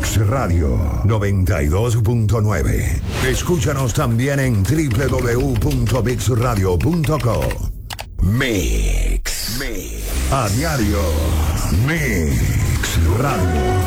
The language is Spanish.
Mix Radio 92.9. Escúchanos también en www.mixradio.co. Mix. A diario. Mix Radio.